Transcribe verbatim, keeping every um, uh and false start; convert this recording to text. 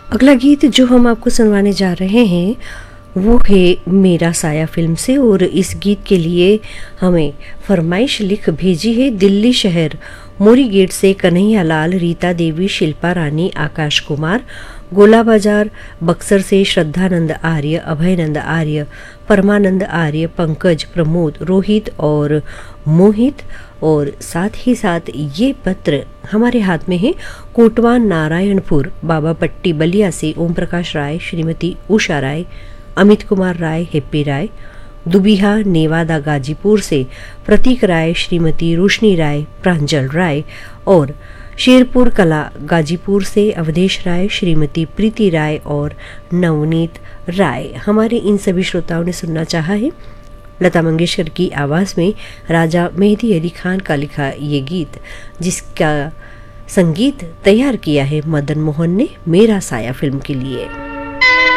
अगला गीत जो हम आपको सुनवाने जा रहे हैं वो है मेरा साया फिल्म से, और इस गीत के लिए हमें फरमाइश लिख भेजी है दिल्ली शहर मोरी गेट से कन्हैया लाल, रीता देवी, शिल्पा रानी, आकाश कुमार, गोला बाजार बक्सर से श्रद्धानंद आर्य, अभयनंद आर्य, परमानंद आर्य, पंकज, प्रमोद, रोहित और मोहित। और साथ ही साथ ये पत्र हमारे हाथ में है कोटवान नारायणपुर बाबा पट्टी बलिया से ओम प्रकाश राय, श्रीमती उषा राय, अमित कुमार राय, हैप्पी राय, दुबिहा नेवादा गाजीपुर से प्रतीक राय, श्रीमती रोशनी राय, प्रांजल राय, और शेरपुर कला गाजीपुर से अवधेश राय, श्रीमती प्रीति राय और नवनीत राय। हमारे इन सभी श्रोताओं ने सुनना चाहा है लता मंगेशकर की आवाज़ में राजा मेहदी अली खान का लिखा ये गीत, जिसका संगीत तैयार किया है मदन मोहन ने मेरा साया फिल्म के लिए।